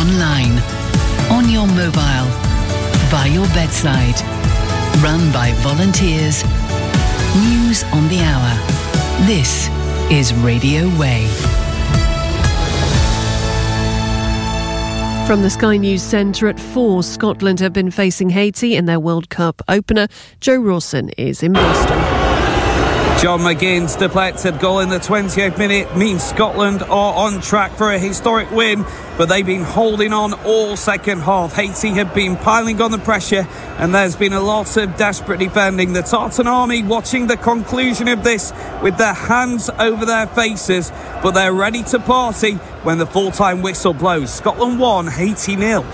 online, on your mobile, by your bedside. Run by volunteers. News on the hour. This is Radio Way. From the Sky News Centre at 4, Scotland have been facing Haiti in their World Cup opener. Joe Rawson is in Boston. John McGinn's deflected goal in the 20th minute means Scotland are on track for a historic win, but they've been holding on all second half. Haiti have been piling on the pressure, and there's been a lot of desperate defending. The Tartan Army watching the conclusion of this with their hands over their faces, but they're ready to party when the full-time whistle blows. Scotland 1, Haiti 0.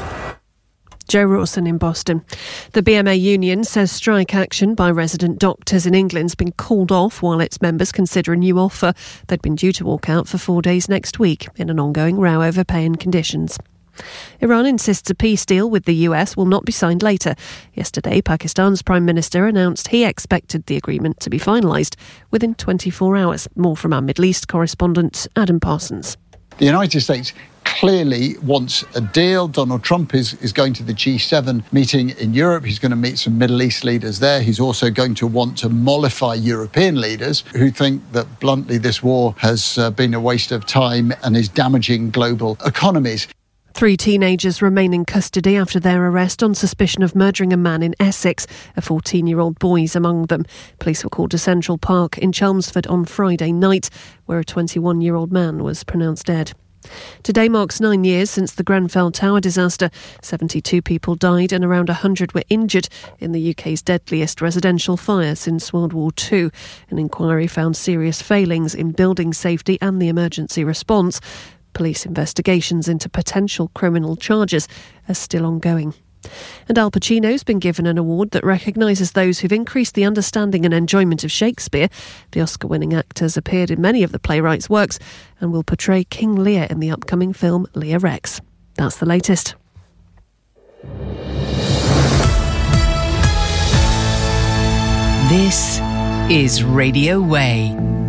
Joe Rawson in Boston. The BMA union says strike action by resident doctors in England's been called off while its members consider a new offer. They'd been due to walk out for 4 days next week in an ongoing row over pay and conditions. Iran insists a peace deal with the US will not be signed later. Yesterday, Pakistan's Prime Minister announced he expected the agreement to be finalised within 24 hours. More from our Middle East correspondent Adam Parsons. The United States clearly wants a deal. Donald Trump is going to the G7 meeting in Europe. He's going to meet some Middle East leaders there. He's also going to want to mollify European leaders who think that, bluntly, this war has been a waste of time and is damaging global economies. 3 teenagers remain in custody after their arrest on suspicion of murdering a man in Essex. A 14-year-old boy is among them. Police were called to Central Park in Chelmsford on Friday night, where a 21-year-old man was pronounced dead. Today marks 9 years since the Grenfell Tower disaster. 72 people died and around 100 were injured in the UK's deadliest residential fire since World War II. An inquiry found serious failings in building safety and the emergency response. Police investigations into potential criminal charges are still ongoing. And Al Pacino's been given an award that recognises those who've increased the understanding and enjoyment of Shakespeare. The Oscar-winning actor's appeared in many of the playwright's works and will portray King Lear in the upcoming film Lear Rex. That's the latest. This is Radio Way.